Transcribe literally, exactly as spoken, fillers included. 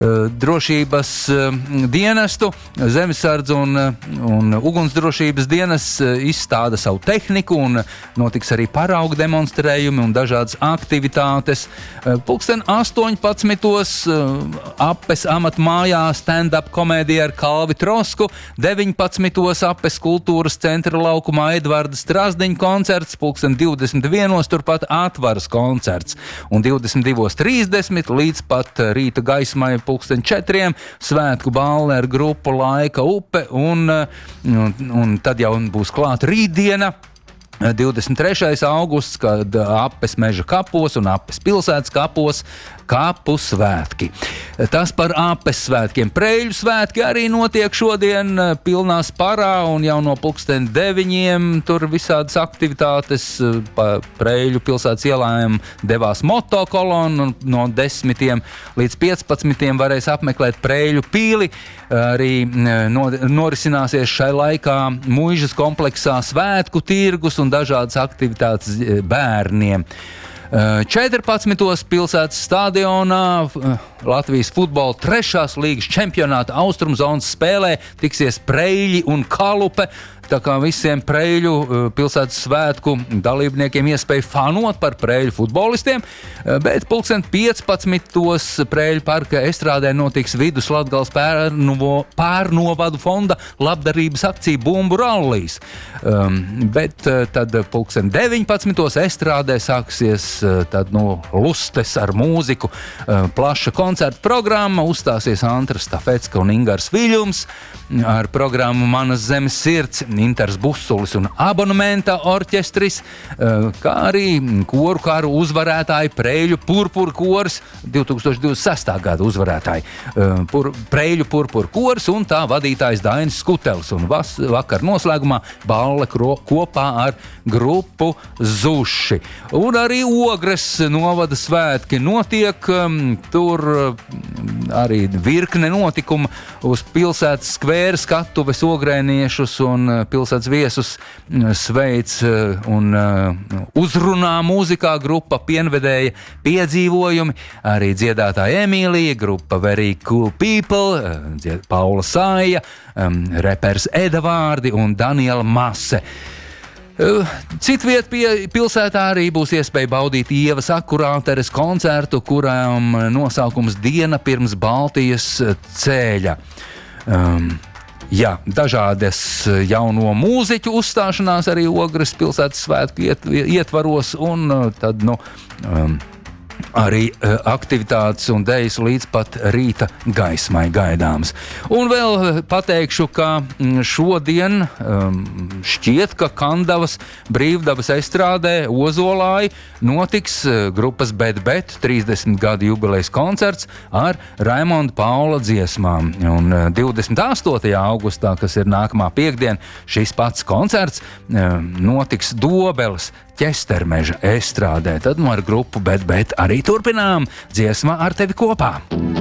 drošības dienestu, zemesardze un, un ugunsdrošības dienas izstāda savu tehniku un notiks arī paraugu demonstrējumi un dažādas aktivitātes. Pulksten astoņpadsmitos Apes amatmājā stand-up komēdija ar Kalvi Trosku, deviņpadsmitos Apes kultūras centra laukumā Edvarda Strazdiņa koncerts, pulksten divdesmit vienos turpat Atvaras koncerts un divdesmit divos trīsdesmit līdz pat rīta gaismai pulksten četriem svētku balle ar grupu Laika upe un, un, un tad jau būs klāt rītdiena. divdesmit trešais augusts, kad Apes meža kapos un Apes pilsētas kapos kapu svētki. Tas par Apes svētkiem. Preļu svētki arī notiek šodien pilnā sparā un jau no pulksten deviņiem tur visādas aktivitātes. Pa Preļu pilsētas ielām devās motokolona un no desmitiem līdz piecpadsmitiem varēs apmeklēt Preļu pīli. Arī norisināsies šai laikā Muižas kompleksā svētku tirgus un dažādas aktivitātes bērniem. četrpadsmitos pilsētas stadionā Latvijas futbola trešās līgas čempionāta austrumzonas spēlē tiksies Preļi un Kalupe. Tā kā visiem Preļu pilsētas svētku dalībniekiem iespēja fanot par Preļu futbolistiem, bet pulksten piecpadsmitos Preļu parka estrādē notiks Viduslatgales pērnovo, pērnovadu fonda labdarības akcija Bumbu rallijas. Um, bet tad pulksten deviņpadsmitos estrādē sāksies tad no lustes ar mūziku plaša koncerta programma, uzstāsies Antra Stafecka un Ingars Viļums ar programmu Manas zemes sirds, Inters Busulis un abonementa orķestris, kā arī koru karu uzvarētāji Preļu purpuru kors, divi tūkstoši divdesmit sestā gada uzvarētāji Pur, Preļu purpuru kors un tā vadītājs Dainis Skutelis. Un vas, vakar noslēgumā balle kro, kopā ar grupu Zuši. Un arī Ogres novada svētki notiek, tur arī virkne notikuma uz pilsētas skvēra skatuves ogrēniešus un pilsētas viesus sveic un uzrunā mūzikā grupa Pienvedēja piedzīvojumi, arī dziedātāja Emīlija, grupa Very Cool People, Paula Sāja, repers Eda Vārdi un Daniela Mase. Citviet pie pilsētā arī būs iespēja baudīt Ievas Akurāteres koncertu, kurām nosaukums Diena pirms Baltijas ceļa. Um, Jā, dažādas jauno mūziķu uzstāšanās arī Ogres pilsētas svētku iet, ietvaros un tad, nu, um, arī uh, aktivitātes un dejas līdz pat rīta gaismai gaidāmas. Un vēl pateikšu, ka šodien um, šķiet, ka Kandavas brīvdabas estrādē Ozolāji notiks uh, grupas Bet Bet trīsdesmit gadu jubilejas koncerts ar Raimonda Paula dziesmām. Un uh, divdesmit astotajā augustā, kas ir nākamā piektdiena, šis pats koncerts uh, notiks Dobeles Ķestermeža estrādē. Tad nu ar grupu Bet Bet arī turpinām dziesmā ar tevi kopā.